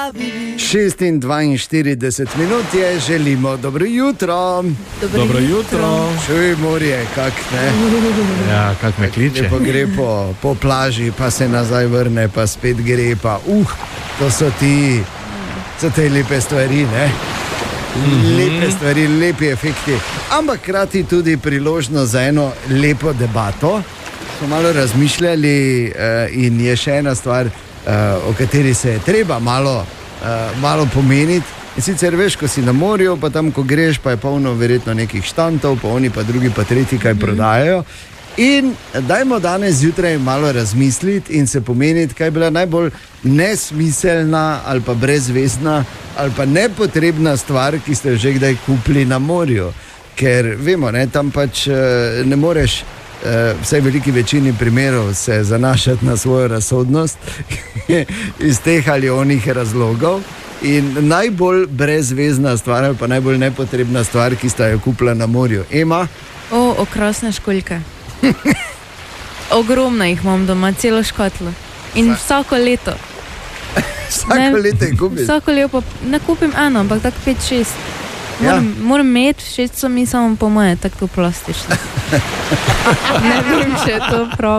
6:42 je, želimo dobro jutro. Dobro jutro. Čuj, morje, kak ne. Ja, kak me kliče. Lepo gre po plaži, pa se nazaj vrne, pa spet gre, pa to so te lepe stvari, ne. Lepe stvari, lepi efekti. Ampak krati tudi priložnost za eno lepo debato. Smo malo razmišljali in je še ena stvar, o kateri se je treba malo pomeniti. In sicer veš, ko si na morju, pa tam, ko greš, pa je polno verjetno nekih štantov, pa oni, pa drugi, pa tretji, kaj prodajajo. In dajmo danes zjutraj malo razmisliti in se pomeniti, kaj je bila najbolj nesmiselna ali pa brezvezna ali pa nepotrebna stvar, ki ste jo že kdaj kupili na morju. Ker vemo, ne, tam pač ne moreš vsaj v veliki večini primerov se zanašati na svojo razsodnost iz teh ali onih razlogov. In najbolj brezvezna stvar ali pa najbolj nepotrebna stvar, ki sta jo kupila na morju. Ema? Okrasne školjke. Ogromno jih imam doma, celo škatlo. In vsako leto. Vsako leto jih kupiš? Vsako leto ne kupim eno, ampak tako 5-6. Moram imeti, 6 so mi samo po moje, tako plastično. Ne vem, če je to prav.